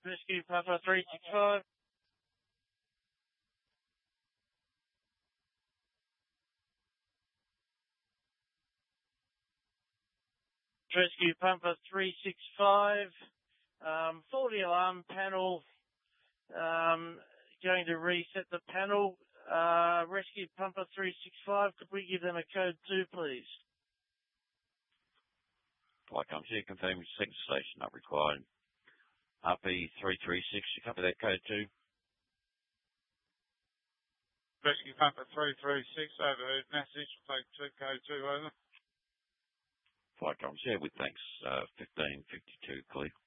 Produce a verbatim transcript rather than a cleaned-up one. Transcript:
Rescue Papa three six five. Rescue Pumper three six five, um, faulty alarm panel, um, going to reset the panel. Uh, Rescue Pumper three six five, could we give them a code two, please? Flight comes here, confirming second station not required. R P three three six, you copy that code two? Rescue Pumper three three six, overheard message, take two, code two, over. Flight comes here with thanks, uh, fifteen fifty-two, clear.